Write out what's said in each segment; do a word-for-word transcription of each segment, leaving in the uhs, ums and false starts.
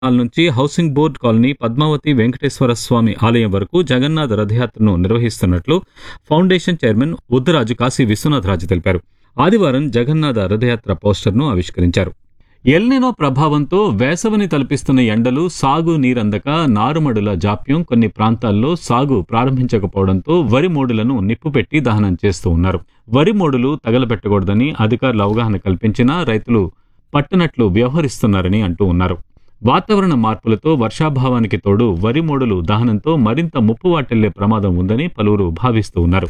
Hall నుంచి housing board colony Padmavati Venkateswara స్వామి ఆలయం వరకు జగన్నాథ రథయాత్రను నిర్వహిస్తున్నట్లు ఫౌండేషన్ చైర్మన్ ఉద్దరాజు కాశీ విశ్వనాథరాజు తెలిపారు. ఆదివారం జగన్నాథ రథయాత్ర పోస్టర్ను ఆవిష్కరించారు. ఎల్నినో ప్రభావంతో వేసవిని తలపిస్తున్న ఎండలు, సాగు నీరందక, నారుమడుల జాప్యం, కొన్ని ప్రాంతాల్లో సాగు ప్రారంభించకపోవడంతో వరి మోడులను నిప్పుపెట్టి దహనం చేస్తూ ఉన్నారు. వరి మోడులు తగలబెట్టకూడదని అధికారులు అవగాహన కల్పించినా రైతులు పట్టనట్లు వ్యవహరిస్తున్నారని అంటూ ఉన్నారు. వాతావరణ మార్పులతో వర్షాభావానికి తోడు వరి మోడులు దహనంతో మరింత ముప్పు వాటిల్లే ప్రమాదం ఉందని పలువురు భావిస్తూ ఉన్నారు.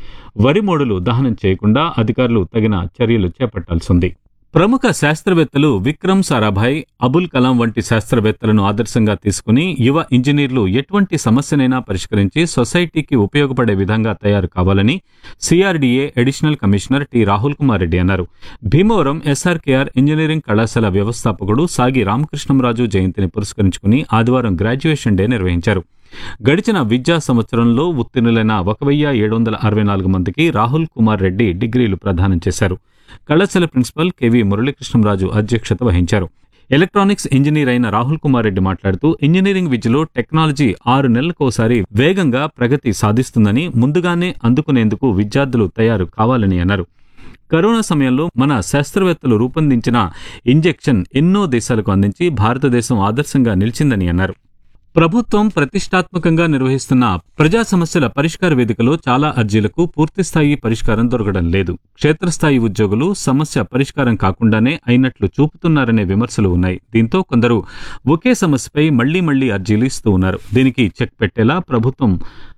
వరి మోడులు దహనం చేయకుండా అధికారులు తగిన చర్యలు చేపట్టాల్సింది. ప్రముఖ శాస్త్రవేత్తలు విక్రమ్ సారాభాయ్, అబుల్ కలాం వంటి శాస్త్రవేత్తలను ఆదర్శంగా తీసుకుని యువ ఇంజనీర్లు ఎటువంటి సమస్యనైనా పరిష్కరించి సొసైటీకి ఉపయోగపడే విధంగా తయారు కావాలని CRDA additional commissioner T Rahul Kumar Reddy అన్నారు. భీమవరం ఎస్ఆర్కేఆర్ ఇంజనీరింగ్ కళాశాల వ్యవస్థాపకుడు సాగి రామకృష్ణంరాజు జయంతిని పురస్కరించుకుని ఆదివారం గ్రాడ్యుయేషన్ డే నిర్వహించారు. గడిచిన విద్యా సంవత్సరంలో ఉత్తీర్ణులైన ఒక వెయ్యి ఏడు వందల అరవై నాలుగు మందికి రాహుల్ కుమార్ రెడ్డి డిగ్రీలు ప్రదానం చేశారు. కళాశాల ప్రిన్సిపల్ కెవి మురళీకృష్ణంరాజు అధ్యక్షత వహించారు. ఎలక్ట్రానిక్స్ ఇంజనీర్ అయిన రాహుల్ కుమార్ రెడ్డి మాట్లాడుతూ ఇంజనీరింగ్ విద్యలో టెక్నాలజీ ఆరు నెలలకోసారి వేగంగా ప్రగతి సాధిస్తుందని, ముందుగానే అందుకునేందుకు విద్యార్థులు తయారు కావాలని అన్నారు. కరోనా సమయంలో మన శాస్త్రవేత్తలు రూపొందించిన ఇంజెక్షన్ ఎన్నో దేశాలకు అందించి భారతదేశం ఆదర్శంగా నిలిచిందని అన్నారు. ప్రభుత్వం ప్రతిష్టాత్మకంగా నిర్వహిస్తున్న ప్రజా సమస్యల పరిష్కార వేదికలో చాలా అర్జీలకు పూర్తిస్థాయి పరిష్కారం దొరకడం లేదు. క్షేత్రస్థాయి ఉద్యోగులు సమస్య పరిష్కారం కాకుండానే అయినట్లు చూపుతున్నారనే విమర్శలు ఉన్నాయి. దీంతో కొందరు ఒకే సమస్యపై మళ్లీ మళ్లీ అర్జీలు ఇస్తూ ఉన్నారు. దీనికి చెక్ పెట్టేలా ప్రభుత్వం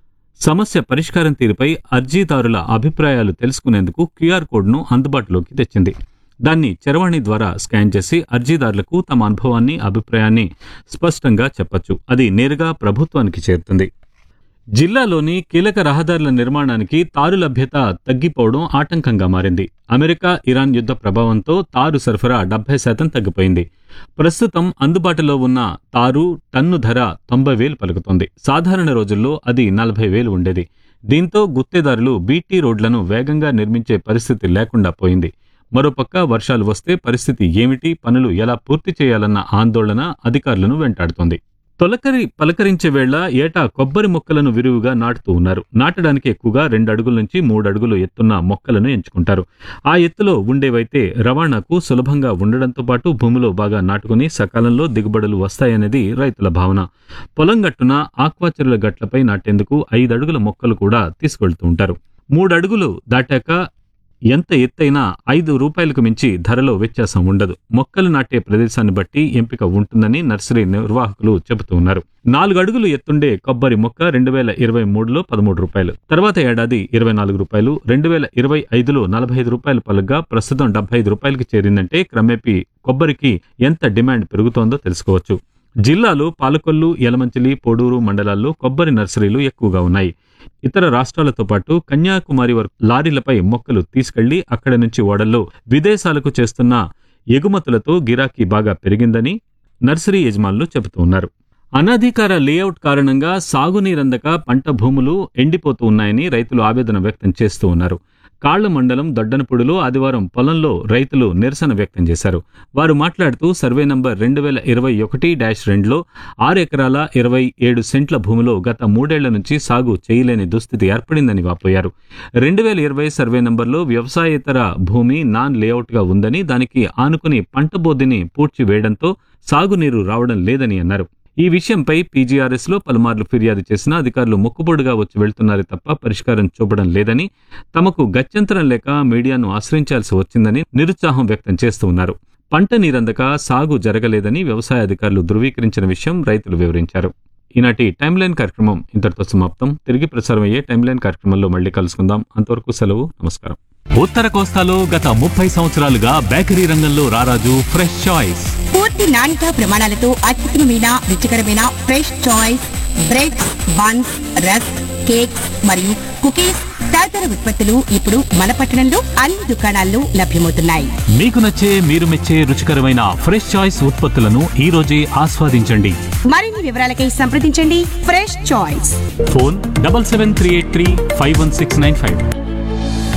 సమస్య పరిష్కారం తీరుపై అర్జీదారుల అభిప్రాయాలు తెలుసుకునేందుకు క్యూఆర్ కోడ్ను అందుబాటులోకి తెచ్చింది. దాన్ని చరవాణి ద్వారా స్కాన్ చేసి అర్జీదారులకు తమ అనుభవాన్ని, అభిప్రాయాన్ని స్పష్టంగా చెప్పొచ్చు. అది నేరుగా ప్రభుత్వానికి చేరుతుంది. జిల్లాలోని కీలక రహదారుల నిర్మాణానికి తారు లభ్యత తగ్గిపోవడం ఆటంకంగా మారింది. అమెరికా ఇరాన్ యుద్ధ ప్రభావంతో తారు సరఫరా డెబ్బై శాతం తగ్గిపోయింది. ప్రస్తుతం అందుబాటులో ఉన్న తారు టన్ను ధర తొంభై వేలు పలుకుతోంది. సాధారణ రోజుల్లో అది నలభై వేలు ఉండేది. దీంతో గుత్తేదారులు బీటీ రోడ్లను వేగంగా నిర్మించే పరిస్థితి లేకుండా పోయింది. మరోపక్క వర్షాలు వస్తే పరిస్థితి ఏమిటి, పనులు ఎలా పూర్తి చేయాలన్న ఆందోళన అధికారులను వెంటాడుతోంది. తొలకరి పలకరించే వేళ ఏటా కొబ్బరి మొక్కలను విరివిగా నాటుతూ ఉన్నారు. నాటడానికి ఎక్కువగా రెండు అడుగుల నుంచి మూడు అడుగులు ఎత్తున్న మొక్కలను ఎంచుకుంటారు. ఆ ఎత్తులో ఉండేవైతే రవాణాకు సులభంగా ఉండడంతో పాటు భూమిలో బాగా నాటుకుని సకాలంలో దిగుబడులు వస్తాయనేది రైతుల భావన. పొలం గట్టున ఆక్వాచరుల గట్లపై నాటేందుకు ఐదు అడుగుల మొక్కలు కూడా తీసుకెళ్తూ ఉంటారు. మూడు అడుగులు దాటాక ఎంత ఎత్తైనా ఐదు రూపాయలకు మించి ధరలో వ్యత్యాసం ఉండదు. మొక్కలు నాటే ప్రదేశాన్ని బట్టి ఎంపిక ఉంటుందని నర్సరీ నిర్వాహకులు చెబుతూ ఉన్నారు. నాలుగు అడుగులు ఎత్తుండే కొబ్బరి మొక్క రెండు వేల ఇరవై మూడులో పదమూడు రూపాయలు, తర్వాత ఏడాది ఇరవై నాలుగు రూపాయలు, రెండు వేల ఇరవై ఐదులో నలభై ఐదు రూపాయలు పలుగ్గా ప్రస్తుతం డెబ్బై ఐదు రూపాయలకి చేరిందంటే క్రమేపీ కొబ్బరికి ఎంత డిమాండ్ పెరుగుతోందో తెలుసుకోవచ్చు. జిల్లాలో పాలకొల్లు, యలమంచిలి, పోడూరు మండలాల్లో కొబ్బరి నర్సరీలు ఎక్కువగా ఉన్నాయి. ఇతర రాష్ట్రాలతో పాటు కన్యాకుమారి వరకు లారీలపై మొక్కలు తీసుకెళ్లి అక్కడి నుంచి ఓడల్లో విదేశాలకు చేస్తున్న ఎగుమతులతో గిరాకీ బాగా పెరిగిందని నర్సరీ యజమానులు చెబుతూ ఉన్నారు. అనధికార లేఅవుట్ కారణంగా సాగునీరందక పంట భూములు ఎండిపోతూ ఉన్నాయని రైతులు ఆవేదన వ్యక్తం చేస్తూ ఉన్నారు. కాళ్ల మండలం దొడ్డనపూడిలో ఆదివారం పొలంలో రైతులు నిరసన వ్యక్తం చేశారు. వారు మాట్లాడుతూ సర్వే నంబర్ రెండు వేల ఇరవై ఒకటి డాష్ రెండులో ఆరు ఎకరాల ఇరవై ఏడు సెంట్ల భూమిలో గత మూడేళ్ల నుంచి సాగు చేయలేని దుస్థితి ఏర్పడిందని వాపోయారు. రెండు వేల ఇరవై సర్వే నంబర్లో వ్యవసాయేతర భూమి నాన్ లేఅవుట్గా ఉందని, దానికి ఆనుకుని పంట బోధిని పూడ్చివేయడంతో సాగునీరు రావడం లేదని అన్నారు. ఈ విషయంపై పీజీఆర్ఎస్ లో పలుమార్లు ఫిర్యాదు చేసినా అధికారులు మొక్కుబొడుగా వచ్చి వెళ్తున్నారే తప్ప పరిష్కారం చూపడం లేదని, తమకు గత్యంతరం లేక మీడియాను ఆశ్రయించాల్సి వచ్చిందని నిరుత్సాహం వ్యక్తం చేస్తూ ఉన్నారు. పంట నీరందక సాగు జరగలేదని వ్యవసాయ అధికారులు ధృవీకరించిన విషయం రైతులు వివరించారు. ఈనాటి టైమ్ లైన్ కార్యక్రమం ఇంతటితో సమాప్తం. తిరిగి ప్రసారం అయ్యే టైమ్ లైన్ కార్యక్రమంలో మళ్ళీ కలుసుకుందాం. అంతవరకు సెలవు, నమస్కారం. ఉత్తర కోస్తాలో గత ముప్పై సంవత్సరాలుగా బేకరీ రంగంలో రారాజు ఫ్రెష్ చాయిస్. పూర్తి నాణ్యత ప్రమాణాలతో అత్యుత్తమమైన రుచికరమైన fresh choice breads, buns, rusk, cakes మరియు కుకీస్ తదితర ఉత్పత్తులు ఇప్పుడు మన పట్టణంలో అన్ని దుకాణాల్లో లభ్యమవుతున్నాయి. మీకు నచ్చే, మీరు మెచ్చే రుచికరమైన ఫ్రెష్ చాయిస్ ఉత్పత్తులను ఈ రోజే ఆస్వాదించండి. మరిన్ని వివరాలకై సంప్రదించండి. Fresh choice. Phone double seven three eight three five one six nine five.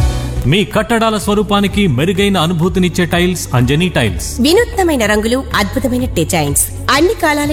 మీ కట్టడాల స్వరూపానికి మెరుగైన అనుభూతినిచ్చే టైల్స్ అంజనీ టైల్స్. వినూత్నమైన రంగులు, అద్భుతమైన డిజైన్స్, అన్ని కాలాల